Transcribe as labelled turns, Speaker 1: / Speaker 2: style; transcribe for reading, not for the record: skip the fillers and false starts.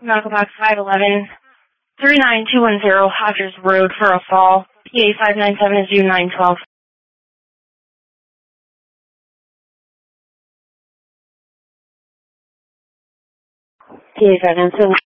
Speaker 1: Medical Box 511, 39210 Hodges Road for a fall. PA 597 is due 912. PA 597.